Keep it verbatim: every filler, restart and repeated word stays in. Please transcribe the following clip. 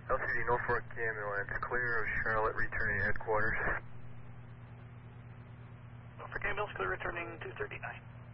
L C D Norfolk ambulance clear of Charlotte returning headquarters. Norfolk ambulance clear returning two thirty-nine.